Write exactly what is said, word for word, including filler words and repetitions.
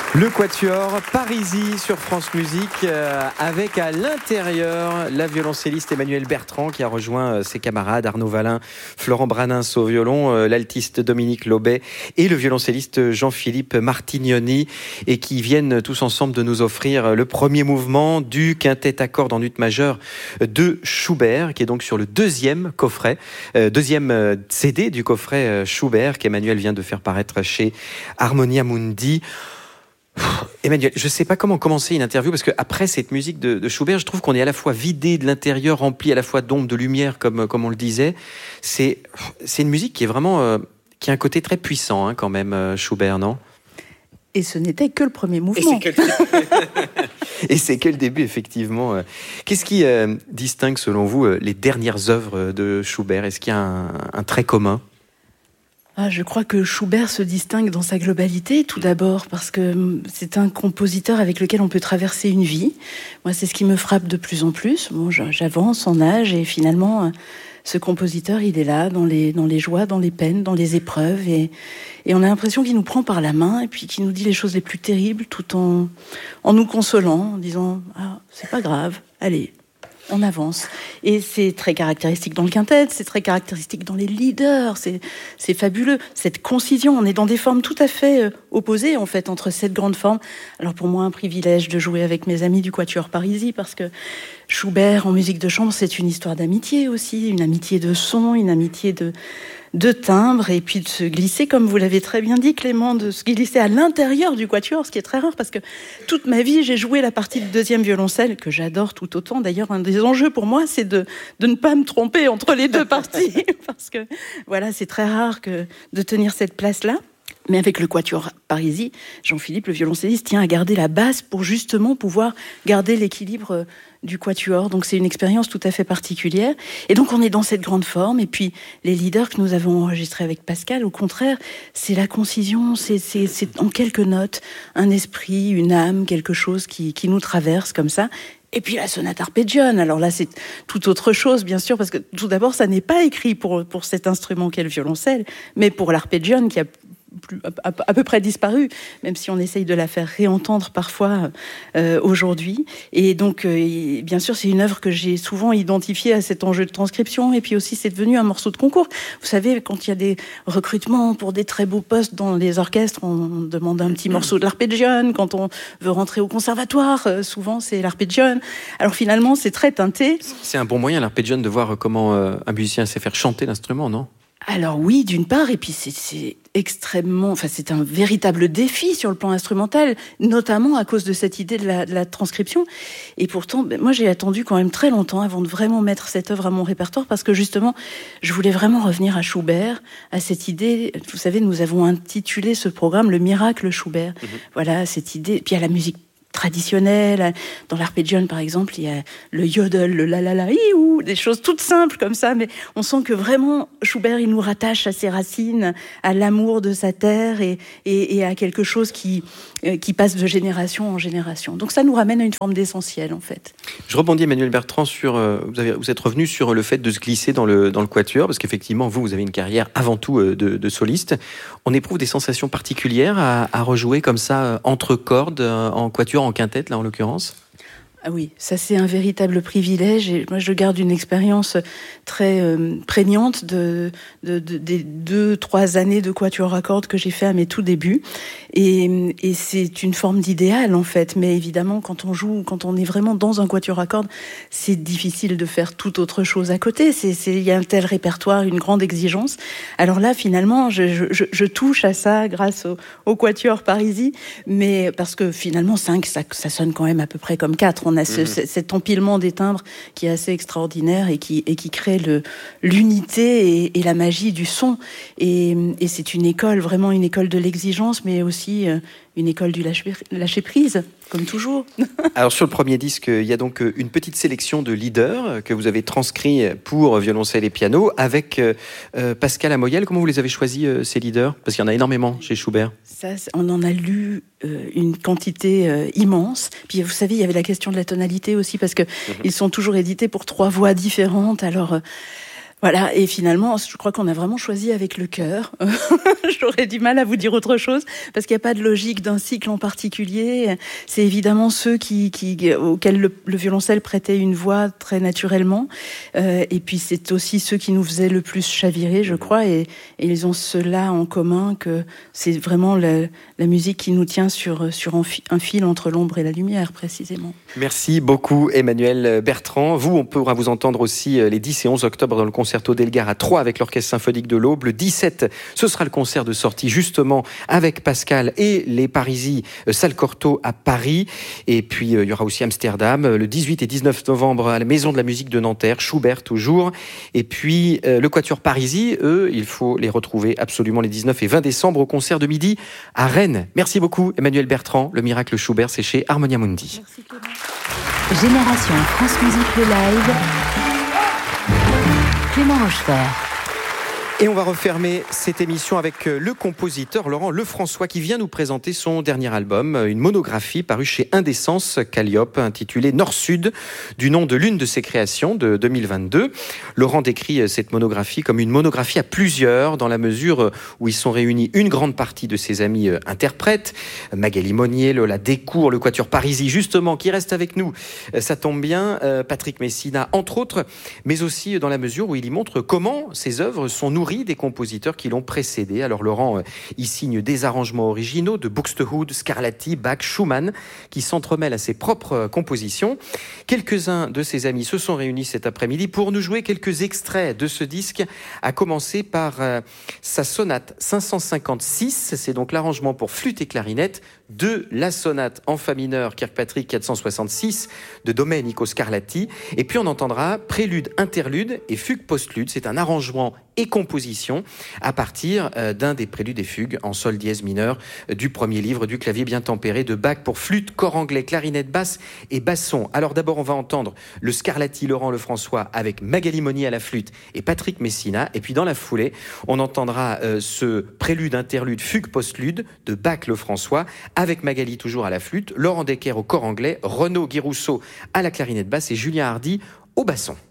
Le Quatuor Parisis sur France Musique, euh, avec à l'intérieur la violoncelliste Emmanuelle Bertrand qui a rejoint euh, ses camarades Arnaud Valin, Florent Branins au violon, euh, l'altiste Dominique Lobet et le violoncelliste Jean-Philippe Martignoni, et qui viennent tous ensemble de nous offrir le premier mouvement du quintet à cordes en ut majeur de Schubert, qui est donc sur le deuxième coffret, euh, deuxième euh, C D du coffret euh, Schubert qu'Emmanuel vient de faire paraître chez Harmonia Mundi. Emmanuel, je ne sais pas comment commencer une interview, parce qu'après cette musique de, de Schubert, je trouve qu'on est à la fois vidé de l'intérieur, rempli à la fois d'ombre, de lumière, comme, comme on le disait. C'est, c'est une musique qui est vraiment, euh, qui a un côté très puissant, hein, quand même, euh, Schubert, non ? Et ce n'était que le premier mouvement. Et c'est que le, Et c'est que le début, effectivement. Qu'est-ce qui euh, distingue, selon vous, les dernières œuvres de Schubert ? Est-ce qu'il y a un, un trait commun ? Ah, je crois que Schubert se distingue dans sa globalité, tout d'abord, parce que c'est un compositeur avec lequel on peut traverser une vie. Moi, c'est ce qui me frappe de plus en plus. Bon, j'avance en âge et finalement, ce compositeur, il est là, dans les, dans les joies, dans les peines, dans les épreuves. Et, et on a l'impression qu'il nous prend par la main et puis qu'il nous dit les choses les plus terribles tout en, en nous consolant, en disant « Ah, c'est pas grave, allez ». On avance. Et c'est très caractéristique dans le quintet, c'est très caractéristique dans les leaders, c'est, c'est fabuleux. Cette concision, on est dans des formes tout à fait euh, opposées, en fait, entre cette grande forme. Alors pour moi, un privilège de jouer avec mes amis du Quatuor Parisis, parce que Schubert, en musique de chambre, c'est une histoire d'amitié aussi, une amitié de son, une amitié de... de timbre, et puis de se glisser, comme vous l'avez très bien dit, Clément, de se glisser à l'intérieur du quatuor, ce qui est très rare, parce que toute ma vie, j'ai joué la partie de deuxième violoncelle, que j'adore tout autant. D'ailleurs, un des enjeux pour moi, c'est de, de ne pas me tromper entre les deux parties, parce que, voilà, c'est très rare que de tenir cette place-là. Mais avec le Quatuor Parisis, Jean-Philippe, le violoncelliste, tient à garder la basse pour justement pouvoir garder l'équilibre du quatuor. Donc c'est une expérience tout à fait particulière. Et donc on est dans cette grande forme. Et puis les leaders que nous avons enregistrés avec Pascal, au contraire, c'est la concision, c'est, c'est, c'est en quelques notes, un esprit, une âme, quelque chose qui, qui nous traverse comme ça. Et puis la sonate arpeggione, alors là c'est tout autre chose bien sûr, parce que tout d'abord ça n'est pas écrit pour, pour cet instrument qu'est le violoncelle, mais pour l'arpeggione qui a Plus, à, à peu près disparu, même si on essaye de la faire réentendre parfois euh, aujourd'hui. Et donc, euh, bien sûr, c'est une œuvre que j'ai souvent identifiée à cet enjeu de transcription, et puis aussi c'est devenu un morceau de concours. Vous savez, quand il y a des recrutements pour des très beaux postes dans les orchestres, on demande un petit morceau de l'arpeggione. Quand on veut rentrer au conservatoire, euh, souvent c'est l'arpeggione. Alors finalement, c'est très teinté. C'est un bon moyen, l'arpeggione, de voir comment euh, un musicien sait faire chanter l'instrument, non ? Alors oui, d'une part, et puis c'est, c'est extrêmement, enfin c'est un véritable défi sur le plan instrumental, notamment à cause de cette idée de la, de la transcription. Et pourtant, ben, moi j'ai attendu quand même très longtemps avant de vraiment mettre cette œuvre à mon répertoire, parce que justement, je voulais vraiment revenir à Schubert, à cette idée. Vous savez, nous avons intitulé ce programme Le Miracle Schubert. Mmh. Voilà, cette idée. Puis à la musique traditionnelle, dans l'arpeggione par exemple, il y a le yodel, le la la la iou, des choses toutes simples comme ça, mais on sent que vraiment Schubert, il nous rattache à ses racines, à l'amour de sa terre et, et, et à quelque chose qui, euh, qui passe de génération en génération. Donc ça nous ramène à une forme d'essentiel en fait. Je rebondis, Emmanuelle Bertrand, sur, euh, vous, avez, vous êtes revenu sur le fait de se glisser dans le, dans le quatuor, parce qu'effectivement vous, vous avez une carrière avant tout euh, de, de soliste. On éprouve des sensations particulières à, à rejouer comme ça euh, entre cordes, euh, en quatuor, en quintette, là en l'occurrence ? Ah oui, ça c'est un véritable privilège, et moi je garde une expérience très euh, prégnante de, de, de, des deux, trois années de quatuor à cordes que j'ai fait à mes tout débuts, et, et c'est une forme d'idéal en fait, mais évidemment quand on joue, quand on est vraiment dans un quatuor à cordes, c'est difficile de faire toute autre chose à côté, c'est, c'est, il y a un tel répertoire, une grande exigence. Alors là finalement je, je, je touche à ça grâce au, au Quatuor Parisis, mais parce que finalement cinq, ça, ça sonne quand même à peu près comme quatre. On a ce, mmh. cet empilement des timbres qui est assez extraordinaire et qui, et qui crée le, l'unité et, et la magie du son. Et, et c'est une école, vraiment une école de l'exigence, mais aussi une école du lâcher, lâcher prise, comme toujours. Alors sur le premier disque, il y a donc une petite sélection de leaders que vous avez transcrits pour violoncelle et piano avec euh, Pascal Amoyel. Comment vous les avez choisis, euh, ces leaders ? Parce qu'il y en a énormément chez Schubert. Ça, on en a lu euh, une quantité euh, immense. Puis vous savez, il y avait la question de la tonalité aussi, parce que mmh. ils sont toujours édités pour trois voix différentes. Alors... Euh, Voilà, et finalement, je crois qu'on a vraiment choisi avec le cœur. J'aurais du mal à vous dire autre chose, parce qu'il n'y a pas de logique d'un cycle en particulier. C'est évidemment ceux qui, qui, auxquels le, le violoncelle prêtait une voix très naturellement. Euh, et puis c'est aussi ceux qui nous faisaient le plus chavirer, je crois, et, et ils ont cela en commun, que c'est vraiment la, la musique qui nous tient sur, sur un, fi, un fil entre l'ombre et la lumière, précisément. Merci beaucoup, Emmanuelle Bertrand. Vous, on pourra vous entendre aussi les dix et onze octobre dans le Concerto d'Elgar à Troyes avec l'Orchestre Symphonique de l'Aube. Le dix-sept, ce sera le concert de sortie justement avec Pascal et les Parisi Salle Cortot à Paris. Et puis euh, il y aura aussi Amsterdam le dix-huit et dix-neuf novembre à la Maison de la Musique de Nanterre, Schubert toujours. Et puis euh, le Quatuor Parisi, eux, il faut les retrouver absolument les dix-neuf et vingt décembre au concert de midi à Rennes. Merci beaucoup, Emmanuelle Bertrand. Le Miracle Schubert, c'est chez Harmonia Mundi. Merci Clément. Génération France Musique le live. Clément Rochefort. Et on va refermer cette émission avec le compositeur Laurent Lefrançois qui vient nous présenter son dernier album, une monographie parue chez Indécence Calliope intitulée Nord-Sud, du nom de l'une de ses créations de deux mille vingt-deux. Laurent décrit cette monographie comme une monographie à plusieurs, dans la mesure où ils sont réunis une grande partie de ses amis interprètes, Magali Monnier, Lola Descours, le Quatuor Parisi justement qui reste avec nous, ça tombe bien, Patrick Messina entre autres, mais aussi dans la mesure où il y montre comment ces œuvres sont nourries des compositeurs qui l'ont précédé. Alors Laurent y signe des arrangements originaux de Buxtehude, Scarlatti, Bach, Schumann, qui s'entremêlent à ses propres compositions. Quelques-uns de ses amis se sont réunis cet après-midi pour nous jouer quelques extraits de ce disque, à commencer par euh, sa sonate cinq cent cinquante-six, c'est donc l'arrangement pour flûte et clarinette de la sonate en fa mineur Kirkpatrick quatre cent soixante-six de Domenico Scarlatti, et puis on entendra prélude, interlude et fugue postlude. C'est un arrangement et composition à partir euh, d'un des préludes et fugues en sol dièse mineur euh, du premier livre du clavier bien tempéré de Bach pour flûte, corps anglais, clarinette basse et basson. Alors d'abord on va entendre le Scarlatti Laurent Lefrançois avec Magali Monnier à la flûte et Patrick Messina, et puis dans la foulée on entendra euh, ce prélude, interlude, fugue postlude de Bach Lefrançois avec Magali toujours à la flûte, Laurent Decker au corps anglais, Renaud Guirousseau à la clarinette basse et Julien Hardy au basson.